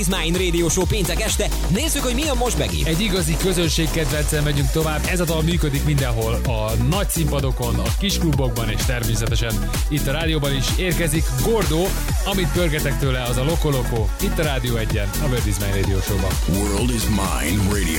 Mine Radio Show péntek este. Nézzük, hogy mi a most megint. Egy igazi közönségkedvencel megyünk tovább. Ez a dal működik mindenhol. A nagy színpadokon, a kis klubokban és természetesen itt a rádióban is érkezik Gordo. Amit pörgetek tőle, az a Loco Loco. Itt a Rádió 1-en, a World is Mine Radio Show-ban. World is Mine Radio.